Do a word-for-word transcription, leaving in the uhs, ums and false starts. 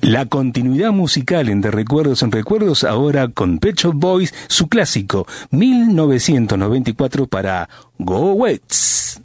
La continuidad musical en De Recuerdos en Recuerdos, ahora con Pet Shop Boys, su clásico mil novecientos noventa y cuatro para Go Wets.